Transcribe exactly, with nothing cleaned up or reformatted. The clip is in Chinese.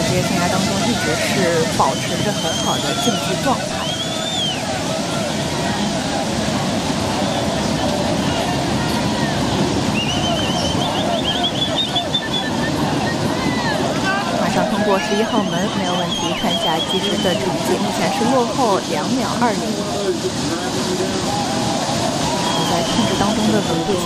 职业生涯当中一直是保持着很好的竞技状态。马上通过十一号门，没有问题。看一下计时的成绩，目前是落后两秒二零。在控制当中的努力。